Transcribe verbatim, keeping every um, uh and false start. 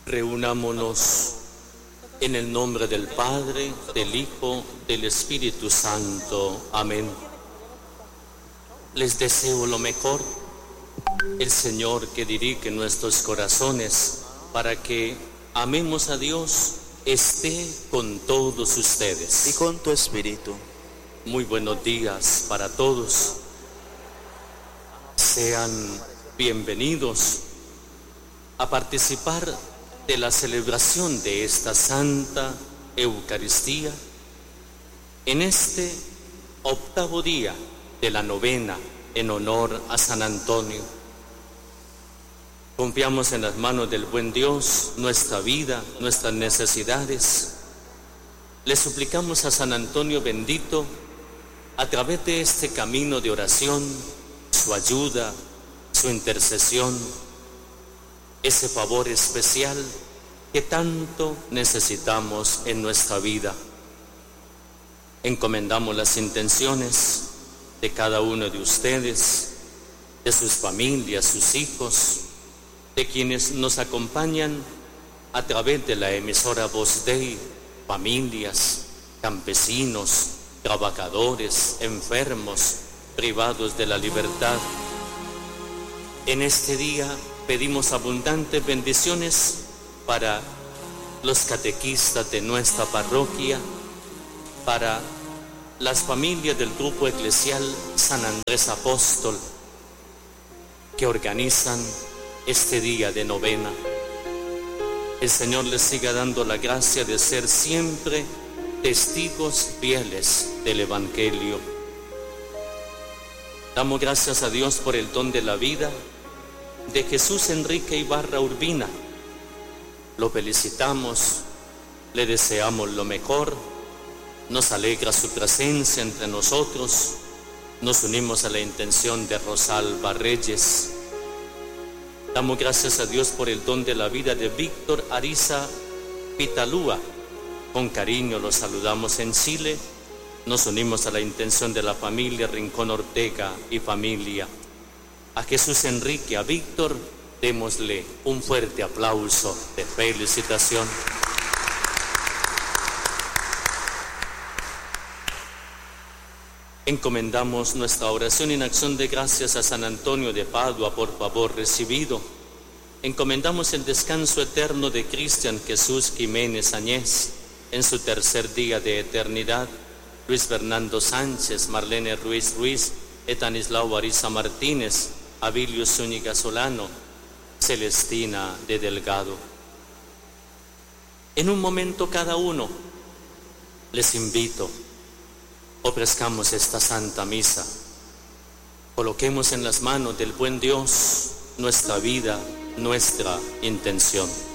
Reunámonos en el nombre del Padre, del Hijo, del Espíritu Santo. Amén. Les deseo lo mejor. El Señor que dirige nuestros corazones para que amemos a Dios esté con todos ustedes. Y con tu espíritu. Muy buenos días para todos. Sean bienvenidos a participar de la celebración de esta Santa Eucaristía en este octavo día de la novena en honor a San Antonio. Confiamos en las manos del buen Dios nuestra vida, nuestras necesidades. Le suplicamos a San Antonio bendito, a través de este camino de oración, su ayuda, su intercesión, ese favor especial que tanto necesitamos en nuestra vida. Encomendamos las intenciones de cada uno de ustedes, de sus familias, sus hijos, de quienes nos acompañan a través de la emisora Voz Dei, familias, campesinos, trabajadores, enfermos, privados de la libertad. En este día pedimos abundantes bendiciones para los catequistas de nuestra parroquia, para las familias del grupo eclesial San Andrés Apóstol, que organizan este día de novena. El Señor les siga dando la gracia de ser siempre testigos fieles del Evangelio. Damos gracias a Dios por el don de la vida de Jesús Enrique Ibarra Urbina. Lo felicitamos, le deseamos lo mejor, nos alegra su presencia entre nosotros, nos unimos a la intención de Rosalba Reyes. Damos gracias a Dios por el don de la vida de Víctor Ariza Pitalúa. Con cariño lo saludamos en Chile, nos unimos a la intención de la familia Rincón Ortega y familia. A Jesús Enrique, a Víctor, démosle un fuerte aplauso de felicitación. Encomendamos nuestra oración en acción de gracias a San Antonio de Padua por favor recibido. Encomendamos el descanso eterno de Cristian Jesús Jiménez Añez en su tercer día de eternidad, Luis Fernando Sánchez, Marlene Ruiz Ruiz, Etanislao Ariza Martínez, Abilio Zúñiga Solano, Celestina de Delgado. En un momento cada uno les invito, ofrezcamos esta Santa Misa, coloquemos en las manos del buen Dios nuestra vida, nuestra intención.